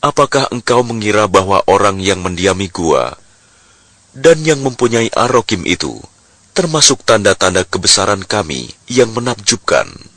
apakah engkau mengira bahwa orang yang mendiami gua dan yang mempunyai Ar-Rakim itu termasuk tanda-tanda kebesaran kami yang menakjubkan?